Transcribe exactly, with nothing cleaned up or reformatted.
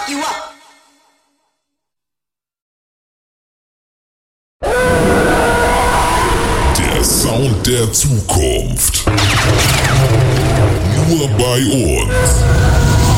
you up. Der Sound der Zukunft. Nur bei uns.